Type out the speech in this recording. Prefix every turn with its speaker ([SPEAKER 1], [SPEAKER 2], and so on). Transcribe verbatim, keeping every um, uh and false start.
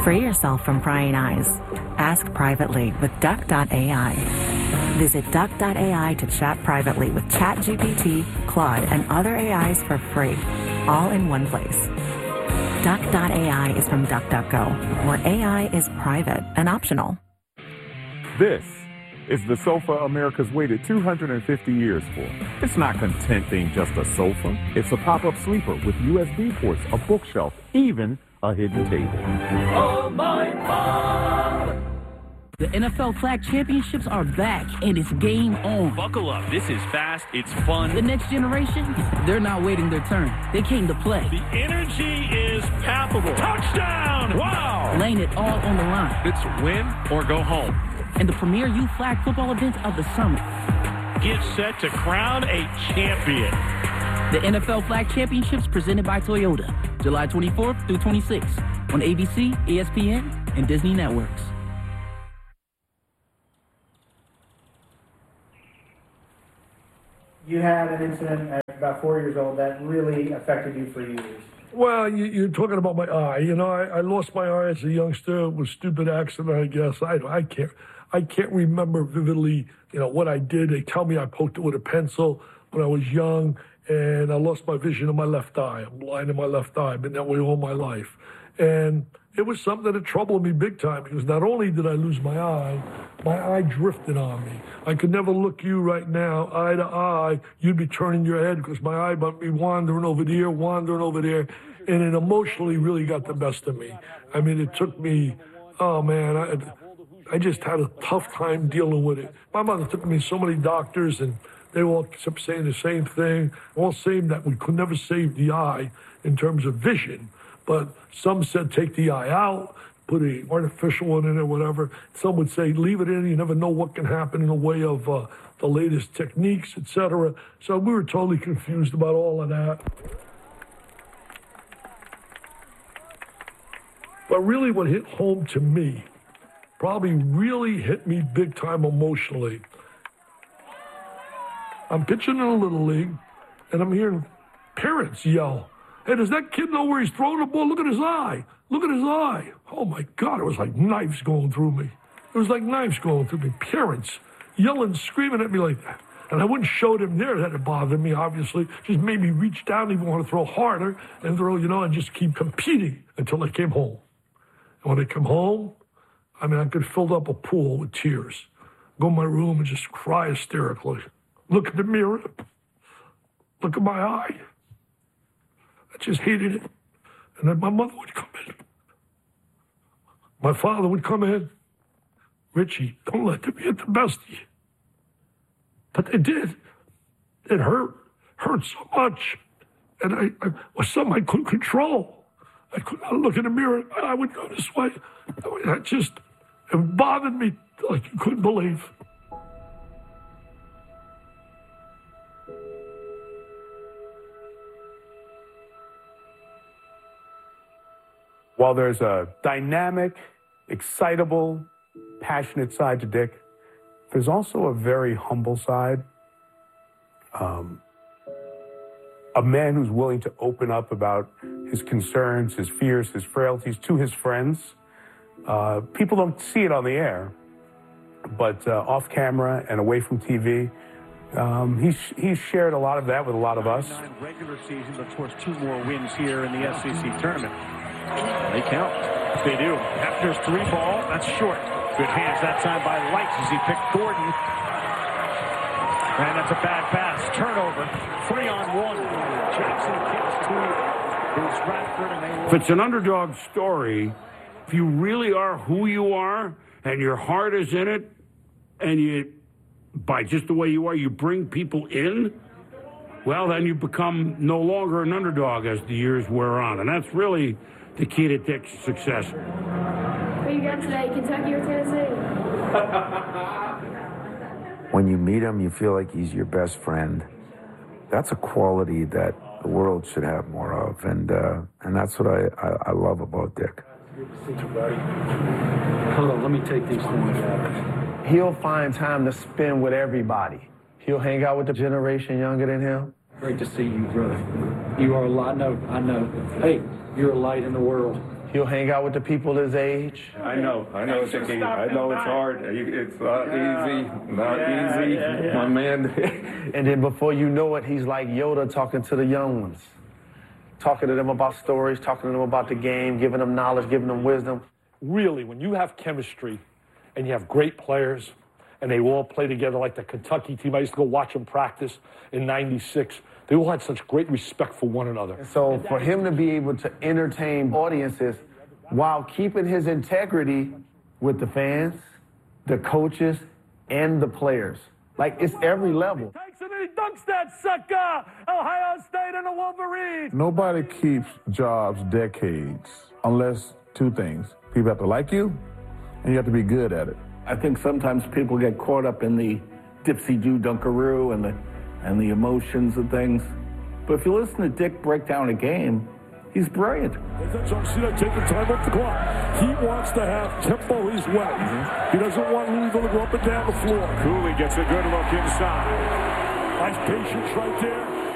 [SPEAKER 1] Free yourself from prying eyes. Ask privately with Duck dot A I. Visit Duck dot A I to chat privately with ChatGPT, Claude, and other A Is for free, all in one place. Duck dot A I is from DuckDuckGo, where A I is private and optional.
[SPEAKER 2] This is the sofa America's waited two hundred fifty years for. It's not content being just a sofa. It's a pop-up sleeper with U S B ports, a bookshelf, even a hidden table.
[SPEAKER 3] Oh, my God.
[SPEAKER 4] The N F L Flag Championships are back, and it's game on.
[SPEAKER 5] Buckle up. This is fast. It's fun.
[SPEAKER 4] The next generation, they're not waiting their turn. They came to play.
[SPEAKER 5] The energy is palpable. Touchdown! Wow!
[SPEAKER 4] Laying it all on the line.
[SPEAKER 5] It's win or go home.
[SPEAKER 4] And the premier youth flag football event of the summer.
[SPEAKER 5] Get set to crown a champion.
[SPEAKER 4] The N F L Flag Championships presented by Toyota. July twenty-fourth through twenty-sixth on A B C, E S P N, and Disney Networks.
[SPEAKER 6] You had an incident at about four years old that really affected you for years.
[SPEAKER 7] Well, you, you're talking about my eye. You know, I, I lost my eye as a youngster. It was a stupid accident, I guess. I, I can't I can't remember vividly, you know, what I did. They tell me I poked it with a pencil when I was young, and I lost my vision in my left eye. I'm blind in my left eye. I've been that way all my life. And it was something that troubled me big time, because not only did I lose my eye, my eye drifted on me. I could never look you right now, eye to eye. You'd be turning your head because my eye might be wandering over there, wandering over there. And it emotionally really got the best of me. I mean, it took me, oh man, I, I just had a tough time dealing with it. My mother took me to so many doctors, and they all kept saying the same thing, all saying that we could never save the eye in terms of vision. But some said take the eye out, put an artificial one in it, whatever. Some would say leave it in. You never know what can happen in the way of uh, the latest techniques, et cetera. So we were totally confused about all of that. But really what hit home to me, probably really hit me big time emotionally. I'm pitching in a little league, and I'm hearing parents yell, "Hey, does that kid know where he's throwing the ball? Look at his eye. Look at his eye." Oh, my God, it was like knives going through me. It was like knives going through me. Parents yelling, screaming at me like that. And I wouldn't show them there that it bothered me, obviously. Just made me reach down, even want to throw harder, and throw, you know, and just keep competing until I came home. And when I come home, I mean, I could fill up a pool with tears. Go in my room and just cry hysterically. Look at the mirror. Look at my eye. I just hated it. And then my mother would come in. My father would come in. "Richie, don't let them get the best of you." But they did. It hurt. Hurt so much. And I, I was something I couldn't control. I could not look in the mirror. I would go this way. I just, it bothered me like you couldn't believe.
[SPEAKER 8] While there's a dynamic, excitable, passionate side to Dick, there's also a very humble side. Um, a man who's willing to open up about his concerns, his fears, his frailties to his friends. Uh, people don't see it on the air, but uh, off camera and away from T V, um, he's, he's shared a lot of that with a lot of us.
[SPEAKER 9] Regular season, but of course two more wins here in the S E C tournament. They count. They do. Hefner's three ball. That's short. Good hands that time by Lights as he picked Gordon. And that's a bad pass. Turnover. Three on one. Jackson gets to Bruce Radford. And they
[SPEAKER 10] if it's an underdog story, if you really are who you are and your heart is in it, and you, by just the way you are, you bring people in, well, then you become no longer an underdog as the years wear on. And that's really the key to Dick's success.
[SPEAKER 11] Who you got today, Kentucky or Tennessee?
[SPEAKER 12] When you meet him, you feel like he's your best friend. That's a quality that the world should have more of, and uh, and that's what I, I, I love about Dick.
[SPEAKER 13] Hold on, let me take these things. He'll find time to spend with everybody. He'll hang out with the generation younger than him.
[SPEAKER 14] Great to see you, brother. You are a light. No, I know. Hey, you're a light in the world.
[SPEAKER 13] He'll hang out with the people his age.
[SPEAKER 14] I know, I know, Dickie. I know it's hard. It's not yeah. easy, not yeah, easy, yeah, yeah. my man.
[SPEAKER 13] And then before you know it, he's like Yoda talking to the young ones, talking to them about stories, talking to them about the game, giving them knowledge, giving them wisdom.
[SPEAKER 7] Really, when you have chemistry and you have great players and they all play together like the Kentucky team, I used to go watch them practice in ninety-six. They all had such great respect for one another.
[SPEAKER 13] So for him to be able to entertain audiences while keeping his integrity with the fans, the coaches, and the players. Like, it's every level.
[SPEAKER 7] Takes it and he dunks that sucker! Ohio State and the Wolverines!
[SPEAKER 2] Nobody keeps jobs decades unless two things. People have to like you, and you have to be good at it.
[SPEAKER 15] I think sometimes people get caught up in the dipsy-do dunkaroo and the and the emotions and things. But if you listen to Dick break down a game, he's brilliant.
[SPEAKER 7] John Cena taking time off the clock. He wants to have tempo his way. Mm-hmm. He doesn't want Louisville to go up and down the floor.
[SPEAKER 9] Cooley gets a good look inside.
[SPEAKER 7] Nice patience right there.